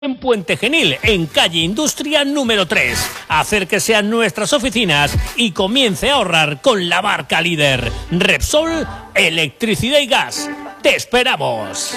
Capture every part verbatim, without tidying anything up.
En Puente Genil, en calle Industria número tres. Acérquese a nuestras oficinas y comience a ahorrar con la marca líder. Repsol, electricidad y gas. ¡Te esperamos!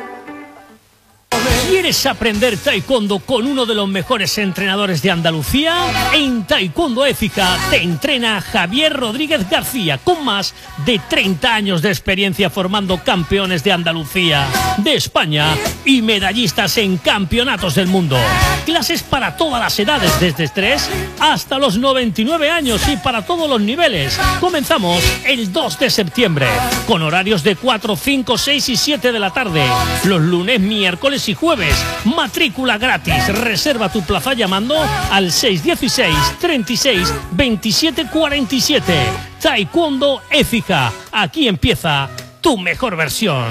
¿Quieres aprender taekwondo con uno de los mejores entrenadores de Andalucía? En Taekwondo Écija te entrena Javier Rodríguez García, con más de treinta años de experiencia formando campeones de Andalucía, de España y medallistas en campeonatos del mundo. Clases para todas las edades, desde tres hasta los noventa y nueve años y para todos los niveles. Comenzamos el dos de septiembre, con horarios de cuatro, cinco, seis y siete de la tarde. Los lunes, miércoles y jueves. Matrícula gratis. Reserva tu plaza llamando al seis uno seis, treinta y seis, veintisiete cuarenta y siete. Taekwondo Écija. Aquí empieza tu mejor versión.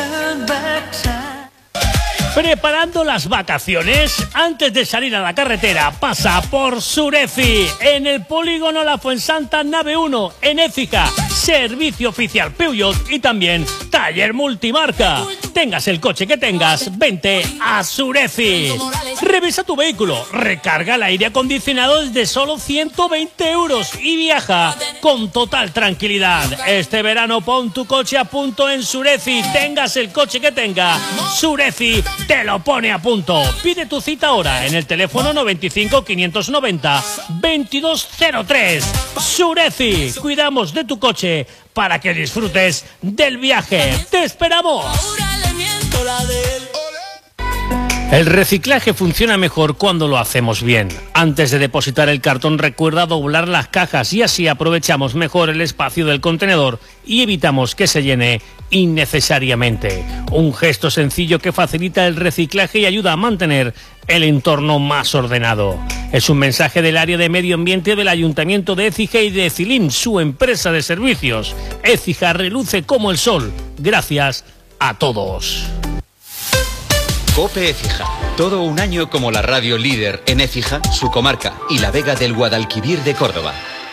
¿Preparando las vacaciones? Antes de salir a la carretera, pasa por Sureci, en el polígono La Fuensanta, nave uno, en Écija. Servicio oficial Peugeot y también taller multimarca. Tengas el coche que tengas, vente a Sureci. Revisa tu vehículo, recarga el aire acondicionado desde solo ciento veinte euros y viaja con total tranquilidad. Este verano pon tu coche a punto en Sureci. Tengas el coche que tenga, Sureci te lo pone a punto. Pide tu cita ahora en el teléfono noventa y cinco, quinientos noventa, veintidós cero tres. Sureci, cuidamos de tu coche para que disfrutes del viaje. ¡Te esperamos! El reciclaje funciona mejor cuando lo hacemos bien. Antes de depositar el cartón, recuerda doblar las cajas y así aprovechamos mejor el espacio del contenedor y evitamos que se llene innecesariamente. Un gesto sencillo que facilita el reciclaje y ayuda a mantener el entorno más ordenado. Es un mensaje del área de medio ambiente del Ayuntamiento de Écija y de Cilim, su empresa de servicios. Écija reluce como el sol. Gracias a todos. COPE Écija. Todo un año como la radio líder en Écija, su comarca y la Vega del Guadalquivir de Córdoba.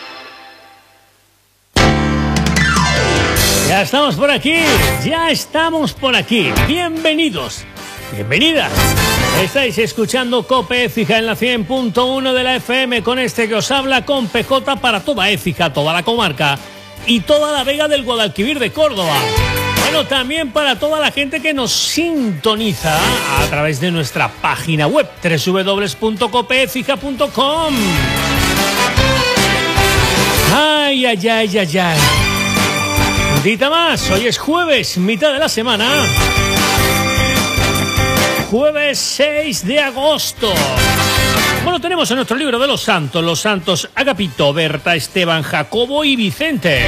Ya estamos por aquí, ya estamos por aquí. Bienvenidos, bienvenidas. Estáis escuchando COPE Écija en la cien punto uno de la F M con este que os habla, con P J para toda Écija, toda la comarca y toda la Vega del Guadalquivir de Córdoba. Bueno, también para toda la gente que nos sintoniza a través de nuestra página web doble u doble u doble u punto cope écija punto com. Ay, ay, ay, ay, ay. Un día más, hoy es jueves, mitad de la semana. Jueves seis de agosto. Bueno, tenemos en nuestro libro de los santos, los santos Agapito, Berta, Esteban, Jacobo y Vicente.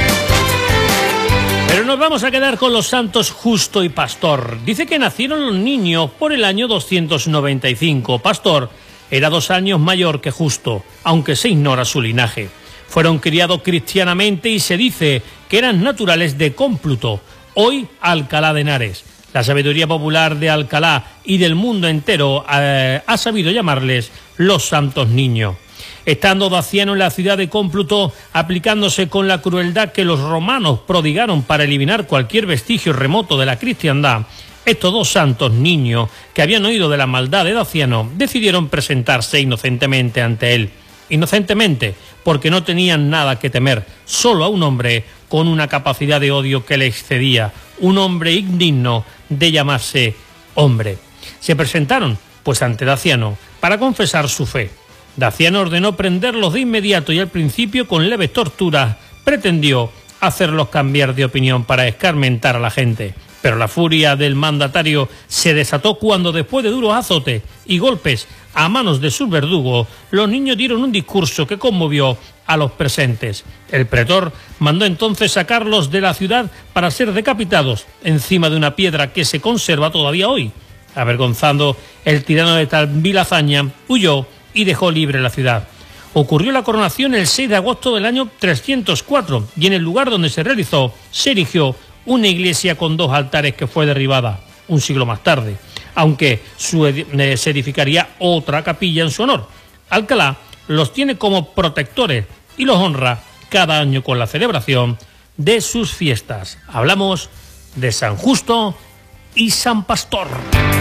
Pero nos vamos a quedar con los santos Justo y Pastor. Dice que nacieron los niños por el año doscientos noventa y cinco. Pastor era dos años mayor que Justo, aunque se ignora su linaje. Fueron criados cristianamente y se dice que eran naturales de Cómpluto, hoy Alcalá de Henares. La sabiduría popular de Alcalá y del mundo entero eh, ha sabido llamarles los santos niños. Estando Daciano en la ciudad de Cómpluto, aplicándose con la crueldad que los romanos prodigaron para eliminar cualquier vestigio remoto de la cristiandad, estos dos santos niños, que habían oído de la maldad de Daciano, decidieron presentarse inocentemente ante él. Inocentemente, porque no tenían nada que temer, solo a un hombre con una capacidad de odio que le excedía, un hombre indigno de llamarse hombre. Se presentaron, pues, ante Daciano para confesar su fe. Daciano ordenó prenderlos de inmediato y al principio, con leves torturas, pretendió hacerlos cambiar de opinión para escarmentar a la gente. Pero la furia del mandatario se desató cuando, después de duros azotes y golpes a manos de sus verdugos, los niños dieron un discurso que conmovió a los presentes. El pretor mandó entonces sacarlos de la ciudad para ser decapitados encima de una piedra que se conserva todavía hoy. Avergonzado, el tirano de tal vil hazaña huyó y dejó libre la ciudad. Ocurrió la coronación el seis de agosto del año trescientos cuatro y en el lugar donde se realizó se erigió una iglesia con dos altares que fue derribada un siglo más tarde, aunque su ed- eh, se edificaría otra capilla en su honor. Alcalá los tiene como protectores y los honra cada año con la celebración de sus fiestas. Hablamos de San Justo y San Pastor.